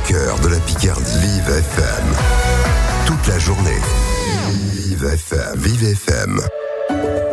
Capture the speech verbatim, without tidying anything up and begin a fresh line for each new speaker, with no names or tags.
cœur de la Picardie. Vive F M. Toute la journée. Vive F M. Vive F M.